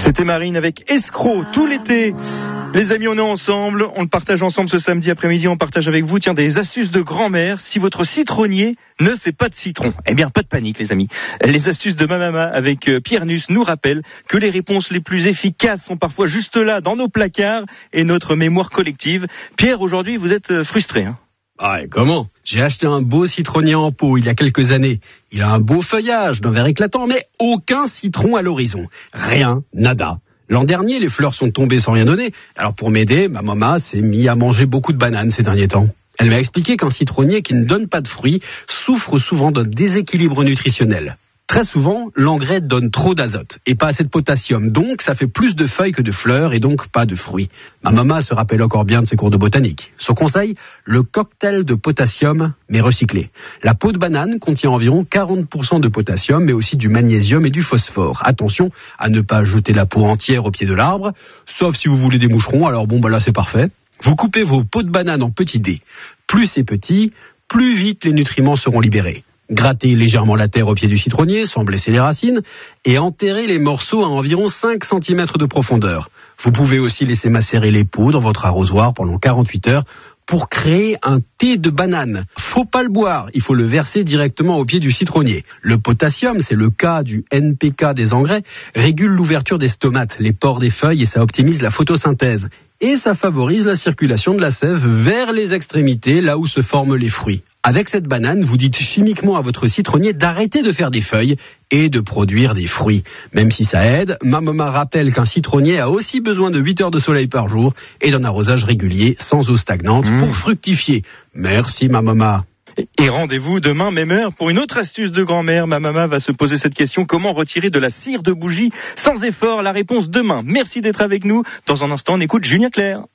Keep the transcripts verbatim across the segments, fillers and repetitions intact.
C'était Marine avec Escroc tout l'été. Les amis, on est ensemble, on le partage ensemble ce samedi après-midi, on partage avec vous, tiens, des astuces de grand-mère. Si votre citronnier ne fait pas de citron, eh bien, pas de panique, les amis. Les astuces de ma maman avec Pierre Nuss nous rappellent que les réponses les plus efficaces sont parfois juste là, dans nos placards et notre mémoire collective. Pierre, aujourd'hui, vous êtes frustré, hein? Ah, et comment? J'ai acheté un beau citronnier en pot il y a quelques années. Il a un beau feuillage d'un vert éclatant, mais aucun citron à l'horizon. Rien, nada. L'an dernier, les fleurs sont tombées sans rien donner. Alors pour m'aider, ma maman s'est mise à manger beaucoup de bananes ces derniers temps. Elle m'a expliqué qu'un citronnier qui ne donne pas de fruits souffre souvent d'un déséquilibre nutritionnel. Très souvent, l'engrais donne trop d'azote et pas assez de potassium. Donc, ça fait plus de feuilles que de fleurs et donc pas de fruits. Ma maman se rappelle encore bien de ses cours de botanique. Son conseil, le cocktail de potassium, mais recyclé. La peau de banane contient environ quarante pour cent de potassium, mais aussi du magnésium et du phosphore. Attention à ne pas jeter la peau entière au pied de l'arbre, sauf si vous voulez des moucherons, alors bon, bah là, c'est parfait. Vous coupez vos peaux de banane en petits dés. Plus c'est petit, plus vite les nutriments seront libérés. Grattez légèrement la terre au pied du citronnier sans blesser les racines et enterrez les morceaux à environ cinq centimètres de profondeur. Vous pouvez aussi laisser macérer les peaux dans votre arrosoir pendant quarante-huit heures pour créer un thé de banane. Faut pas le boire, il faut le verser directement au pied du citronnier. Le potassium, c'est le K du N P K des engrais, régule l'ouverture des stomates, les pores des feuilles et ça optimise la photosynthèse. Et ça favorise la circulation de la sève vers les extrémités, là où se forment les fruits. Avec cette banane, vous dites chimiquement à votre citronnier d'arrêter de faire des feuilles et de produire des fruits. Même si ça aide, ma maman rappelle qu'un citronnier a aussi besoin de huit heures de soleil par jour et d'un arrosage régulier sans eau stagnante mmh. pour fructifier. Merci ma maman. Et rendez-vous demain, même heure, pour une autre astuce de grand-mère. Ma maman va se poser cette question. Comment retirer de la cire de bougie sans effort? La réponse demain. Merci d'être avec nous. Dans un instant, on écoute Julien Clerc.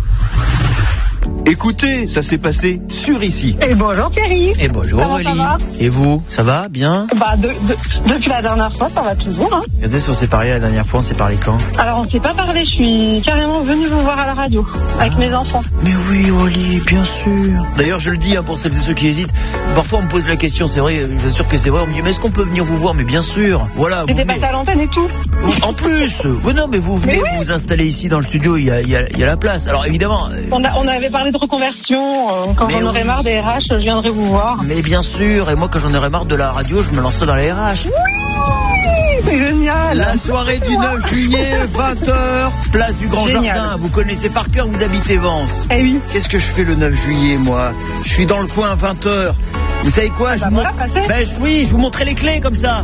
Écoutez, ça s'est passé sur ici. Et bonjour Thierry. Et bonjour Aurélie. Et vous, ça va bien? Bah de, de, depuis la dernière fois, ça va toujours. Hein. Regardez si on s'est parlé la dernière fois, on s'est parlé quand? Alors on s'est pas parlé, je suis carrément venue vous voir à la radio ah. avec mes enfants. Mais oui Aurélie, bien sûr. D'ailleurs je le dis hein, pour celles et ceux qui hésitent. Parfois on me pose la question, c'est vrai, je vous assure que c'est vrai. On me dit mais est-ce qu'on peut venir vous voir? Mais bien sûr. Voilà. J'étais passé à l'antenne et tout. En plus. Oui non mais vous venez mais oui. vous installer ici dans le studio, il y a, il y a, il y a la place. Alors évidemment. On, a, on avait parlé de reconversion, euh, quand j'en aurai oui. marre des R H, je viendrai vous voir. Mais bien sûr, et moi quand j'en aurai marre de la radio, je me lancerai dans les R H. Oui, c'est génial. La soirée du neuf juillet, vingt heures, place du Grand génial. Jardin. Vous connaissez par cœur, vous habitez Vence. Eh oui. Qu'est-ce que je fais le neuf juillet, moi? Je suis dans le coin, vingt heures. Vous savez quoi? Je bah vous voilà, montre... ben, je... Oui, je vous montrerai les clés comme ça.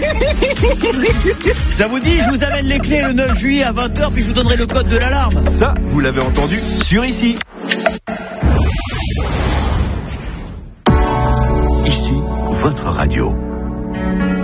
Ça vous dit, je vous amène les clés le neuf juillet à vingt heures, puis je vous donnerai le code de l'alarme. Ça, vous l'avez entendu sur ici. Ici, votre radio.